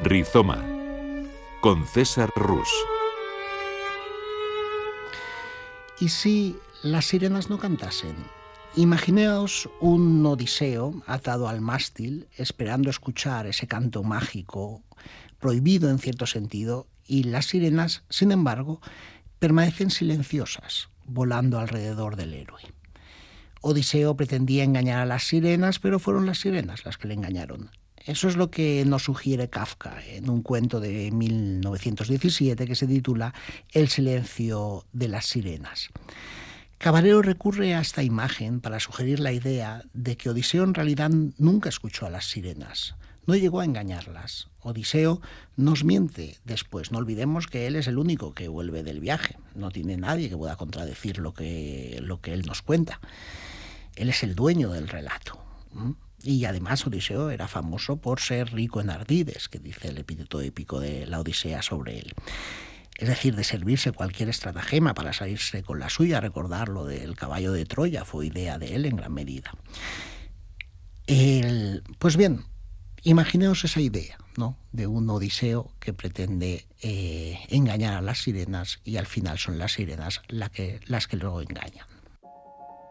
Rizoma, con César Rus. ¿Y si las sirenas no cantasen? Imaginaos un Odiseo atado al mástil, esperando escuchar ese canto mágico, prohibido en cierto sentido, y las sirenas, sin embargo, permanecen silenciosas, volando alrededor del héroe. Odiseo pretendía engañar a las sirenas, pero fueron las sirenas las que le engañaron. Eso es lo que nos sugiere Kafka en un cuento de 1917 que se titula El silencio de las sirenas. Cabarero recurre a esta imagen para sugerir la idea de que Odiseo en realidad nunca escuchó a las sirenas, no llegó a engañarlas. Odiseo nos miente después. No olvidemos que él es el único que vuelve del viaje. No tiene nadie que pueda contradecir lo que él nos cuenta. Él es el dueño del relato. Y además Odiseo era famoso por ser rico en ardides, que dice el epíteto épico de la Odisea sobre él. Es decir, de servirse cualquier estratagema para salirse con la suya. Recordar lo del caballo de Troya fue idea de él en gran medida. Pues bien, imaginaos esa idea, ¿no?, de un Odiseo que pretende engañar a las sirenas y al final son las sirenas las que lo engañan.